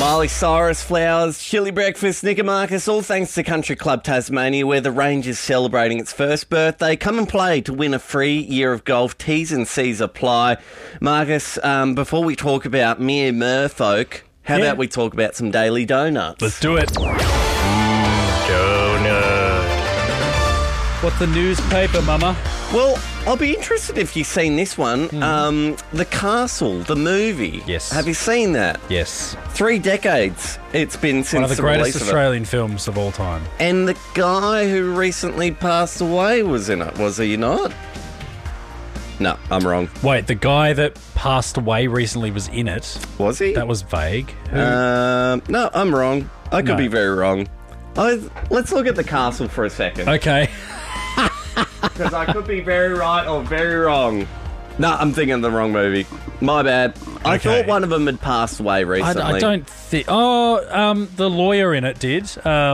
Miley Cyrus, Flowers, Chili Breakfast, Nickomarcus, all thanks to Country Club Tasmania, where the range is celebrating its first birthday. Come and play to win a free year of golf. T's and C's apply. Marcus, before we talk about mere merfolk, how about we talk about some Daily Donuts? Let's do it. Donut. What's the newspaper, Mama? Well, I'll be interested if you've seen this one. The Castle, the movie. Yes. Have you seen that? Yes. 3 decades it's been since One of the release greatest of it. Australian films of all time. And the guy who recently passed away was in it, was he not? No, I'm wrong. Wait, the guy that passed away recently was in it. Was he? That was vague. Who? No, I'm wrong. I could No. be very wrong. Let's look at The Castle for a second. Okay. Because I could be very right or very wrong. No, I'm thinking of the wrong movie. My bad. I Okay. thought one of them had passed away recently. I don't think... Oh, the lawyer in it did.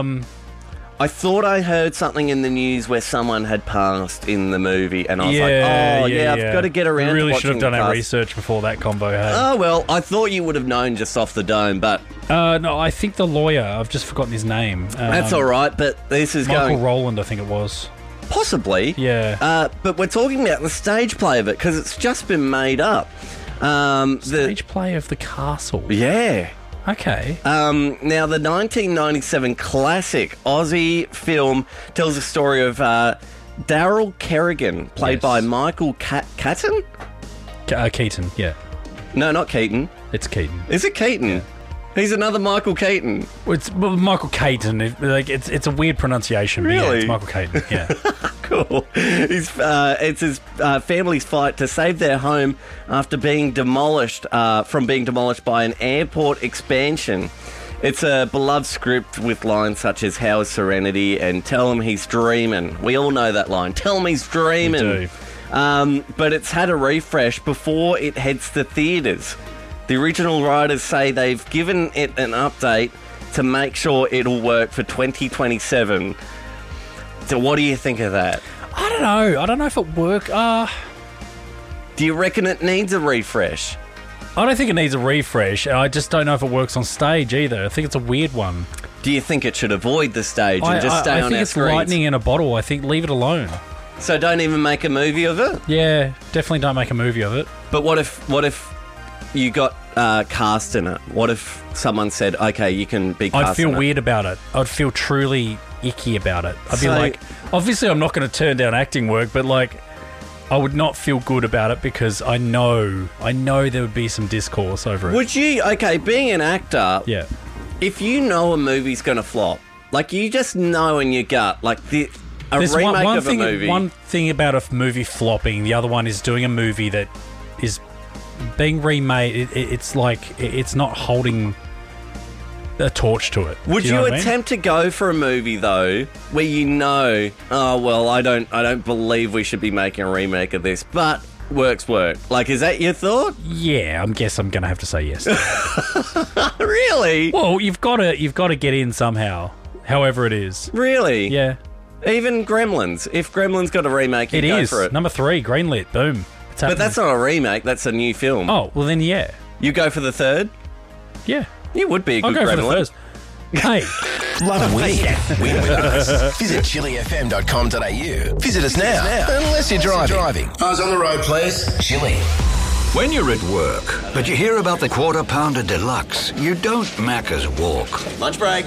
I thought I heard something in the news where someone had passed in the movie, and I was I've got to get around We really to should have watching done our the cast. research before that combo, hey? Oh, well, I thought you would have known just off the dome, but No, I think the lawyer, I've just forgotten his name. that's all right, but this is Michael going... Rowland, I think it was. Possibly. Yeah. But we're talking about the stage play of it, because it's just been made up. Stage play of The Castle. Yeah. Okay. Now, the 1997 classic Aussie film tells the story of Daryl Kerrigan, played Yes. by Michael Keaton? Keaton, yeah. No, not Keaton. It's Keaton. Is it Keaton? Yeah. He's another Michael Keaton. Well, Michael Keaton. It's a weird pronunciation. But yeah, Really? it's Michael Keaton. Yeah. Cool. It's his family's fight to save their home after being demolished by an airport expansion. It's a beloved script with lines such as "How is Serenity" and "Tell him he's dreaming." We all know that line. Tell him he's dreaming. We do. But it's had a refresh before it heads to theatres. The original writers say they've given it an update to make sure it'll work for 2027. So what do you think of that? I don't know. I don't know if it worked. Do you reckon it needs a refresh? I don't think it needs a refresh. I just don't know if it works on stage either. I think it's a weird one. Do you think it should avoid the stage and just stay I on think our it's screens? lightning in a bottle. I think leave it alone. So don't even make a movie of it? Yeah, definitely don't make a movie of it. But what if you got cast in it? What if someone said, okay, you can be cast I'd feel in it? weird about it. I'd feel truly icky about it. I'd be So- like, obviously I'm not going to turn down acting work, but like, I would not feel good about it because I know there would be some discourse over it. Would you, okay, being an actor, Yeah. if you know a movie's going to flop, like you just know in your gut, like a There's remake one of thing, a movie. One thing about a movie flopping, the other one is doing a movie that is being remade. It's like it's not holding a torch to it. Would Do you know what I mean? attempt to go for a movie though, where you know, oh well, I don't believe we should be making a remake of this, but work. Like, is that your thought? Yeah, I guess I'm going to have to say yes. Really? Well, you've got to get in somehow, however it is. Really? Yeah, Even Gremlins. If Gremlins got a remake, you'd it go is. for it. Number 3, greenlit. Boom. It's But happening. that's not a remake. That's a new film. Oh, well then, yeah. You go for the third? Yeah. You would be a I'll good go for the Gremlin. first. Hey, Love winning. Win with us. Visit chilifm.com.au. Visit us now. Unless you're driving. Eyes on the road, please. Chili. When you're at work, but you hear about the Quarter Pounder Deluxe, you don't Macca's walk. Lunch break.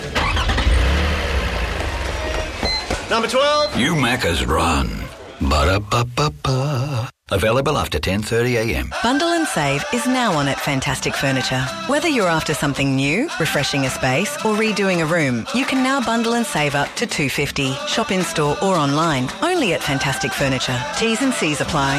Number 12. You Macca's run. Ba-da-ba-ba-ba. Available after 10:30am. Bundle and save is now on at Fantastic Furniture. Whether you're after something new, refreshing a space, or redoing a room, you can now bundle and save up to $250. Shop in store or online. Only at Fantastic Furniture. T's and C's apply.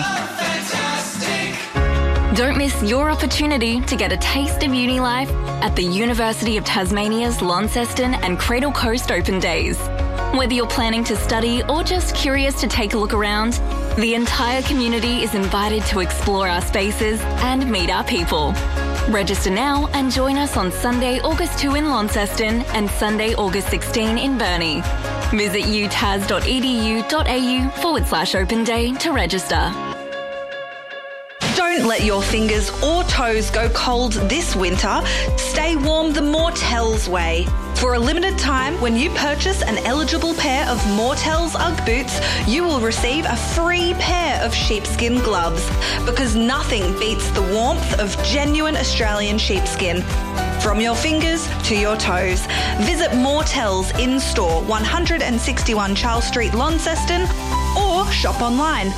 Don't miss your opportunity to get a taste of uni life at the University of Tasmania's Launceston and Cradle Coast Open Days. Whether you're planning to study or just curious to take a look around, the entire community is invited to explore our spaces and meet our people. Register now and join us on Sunday, August 2 in Launceston and Sunday, August 16 in Burnie. Visit utas.edu.au/open day to register. Don't Don't let your fingers or toes go cold this winter. Stay warm the Mortels way. For a limited time, when you purchase an eligible pair of Mortels Ugg boots, you will receive a free pair of sheepskin gloves, because nothing beats the warmth of genuine Australian sheepskin. From your fingers to your toes. Visit Mortels in store, 161 Charles Street, Launceston, or shop online,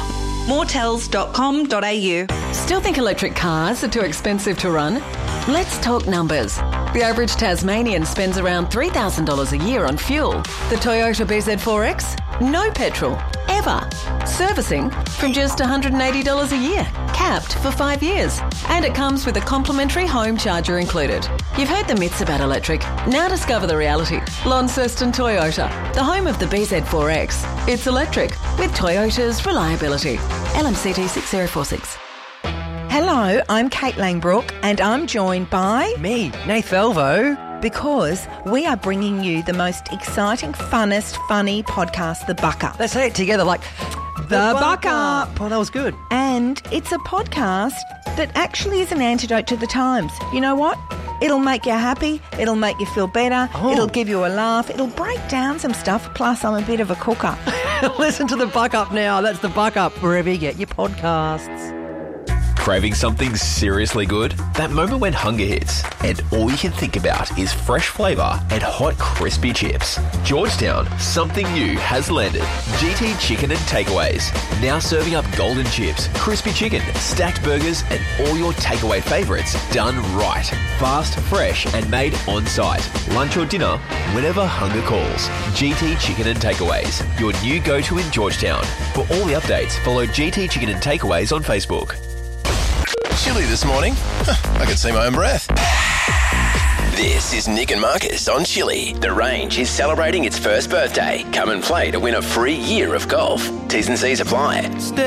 mortels.com.au. Still think electric cars are too expensive to run? Let's talk numbers. The average Tasmanian spends around $3,000 a year on fuel. The Toyota BZ4X? No petrol, ever. Servicing from just $180 a year, capped for 5 years. And it comes with a complimentary home charger included. You've heard the myths about electric. Now discover the reality. Launceston Toyota, the home of the BZ4X. It's electric with Toyota's reliability. LMCT 6046. Hello, I'm Kate Langbrook and I'm joined by... me, Nath Velvo. Because we are bringing you the most exciting, funnest, funny podcast, The Buck Up. Let's say it together like... The Buck Up. Oh, that was good. And it's a podcast that actually is an antidote to the times. You know what? It'll make you happy. It'll make you feel better. Oh. It'll give you a laugh. It'll break down some stuff. Plus, I'm a bit of a cooker. Listen to The Buck Up now. That's The Buck Up, wherever you get your podcasts. Craving something seriously good? That moment when hunger hits and all you can think about is fresh flavour and hot crispy chips. Georgetown, something new has landed. GT Chicken and Takeaways. Now serving up golden chips, crispy chicken, stacked burgers and all your takeaway favourites done right. Fast, fresh and made on site. Lunch or dinner, whenever hunger calls. GT Chicken and Takeaways, your new go-to in Georgetown. For all the updates, follow GT Chicken and Takeaways on Facebook. Chilly this morning. I can see my own breath. This is Nick and Marcus on Chilly. The Range is celebrating its first birthday. Come and play to win a free year of golf. T's and C's apply.